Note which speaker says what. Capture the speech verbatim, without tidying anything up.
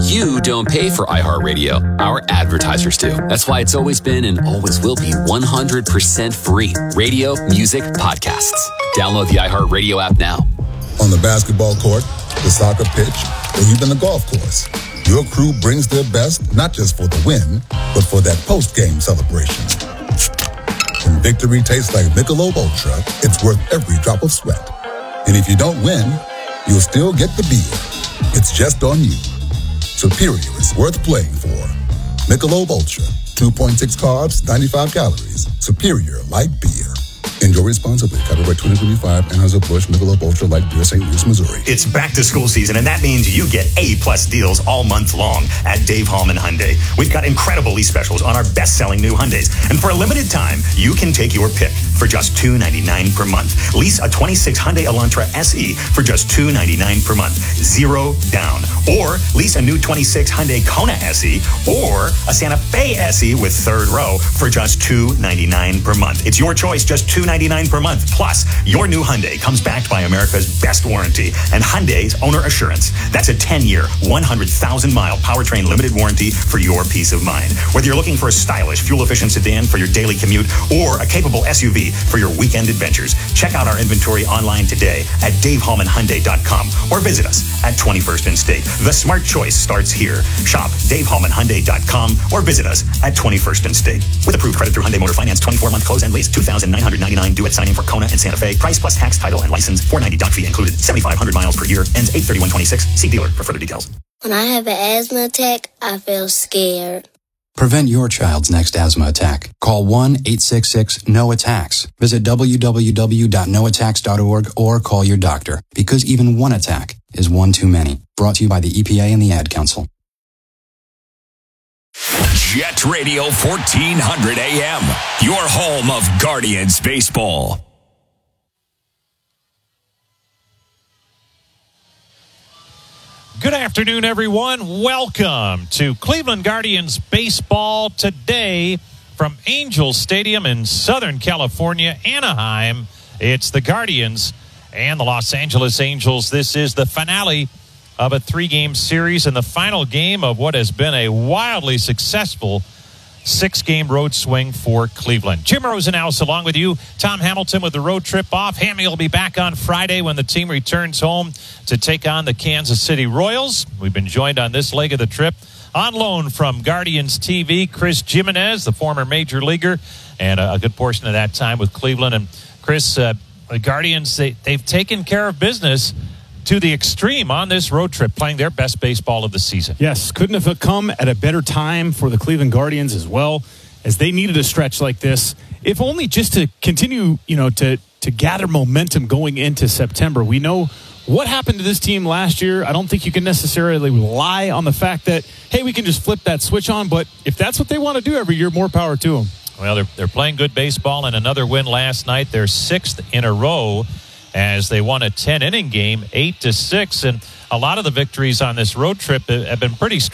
Speaker 1: You don't pay for iHeartRadio. Our advertisers do. That's why it's always been and always will be one hundred percent free. Radio, music, podcasts. Download the iHeartRadio app now.
Speaker 2: On the basketball court, the soccer pitch, or even the golf course, your crew brings their best not just for the win, but for that post-game celebration. When victory tastes like Michelob Ultra, it's worth every drop of sweat. And if you don't win, you'll still get the beer. It's just on you. Superior is worth playing for. Michelob Ultra, two point six carbs, ninety-five calories. Superior light beer. Enjoy responsibly. Copyright twenty twenty-five, Anheuser-Busch, Michelob Ultra Light Beer, Saint Louis, Missouri.
Speaker 3: It's back to school season, and that means you get A-plus deals all month long at Dave Hallman Hyundai. We've got incredible lease specials on our best-selling new Hyundais. And for a limited time, you can take your pick for just two hundred ninety-nine dollars per month. Lease a twenty-six Hyundai Elantra S E for just two hundred ninety-nine dollars per month. Zero down. Or lease a new twenty-six Hyundai Kona S E or a Santa Fe S E with third row for just two hundred ninety-nine dollars per month. It's your choice, just two hundred ninety-nine dollars per month. Plus, your new Hyundai comes backed by America's best warranty and Hyundai's owner assurance. That's a ten-year, one hundred thousand mile powertrain limited warranty for your peace of mind. Whether you're looking for a stylish, fuel-efficient sedan for your daily commute or a capable S U V for your weekend adventures, check out our inventory online today at dave hallman hyundai dot com or visit us at twenty-first and State. The smart choice starts here. Shop dave hallman hyundai dot com or visit us at twenty-first and State. With approved credit through Hyundai Motor Finance, twenty-four month close and lease, two thousand nine hundred ninety-nine due at signing for Kona and Santa Fe. Price plus tax, title, and license. four hundred ninety dollars doc fee included. seventy-five hundred miles per year. Ends eight thirty-one twenty-six. See dealer for further details.
Speaker 4: When I have an asthma attack, I feel scared.
Speaker 5: Prevent your child's next asthma attack. Call one eight six six N O attacks. Visit w w w dot no attacks dot org or call your doctor, because even one attack is one too many. Brought to you by the E P A and the Ad Council.
Speaker 6: Jet Radio fourteen hundred A M, your home of Guardians baseball.
Speaker 7: Good afternoon, everyone. Welcome to Cleveland Guardians baseball today from Angel Stadium in Southern California, Anaheim. It's the Guardians and the Los Angeles Angels. This is the finale of a three-game series and the final game of what has been a wildly successful six-game road swing for Cleveland. Jim Rosenhaus along with you. Tom Hamilton with the road trip off. Hammy will be back on Friday when the team returns home to take on the Kansas City Royals. We've been joined on this leg of the trip on loan from Guardians T V, Chris Jimenez, the former major leaguer, and a good portion of that time with Cleveland. And Chris, uh, the Guardians, they, they've taken care of business to the extreme on this road trip, playing their best baseball of the season.
Speaker 8: Yes, couldn't have come at a better time for the Cleveland Guardians as well, as they needed a stretch like this, if only just to continue, you know, to to gather momentum going into September. We know what happened to this team last year. I don't think you can necessarily rely on the fact that, hey, we can just flip that switch on, but if that's what they want to do every year, more power to them.
Speaker 7: Well, they're, they're playing good baseball, and another win last night, their sixth in a row, as they won a ten-inning game, eight to six, and a lot of the victories on this road trip have been pretty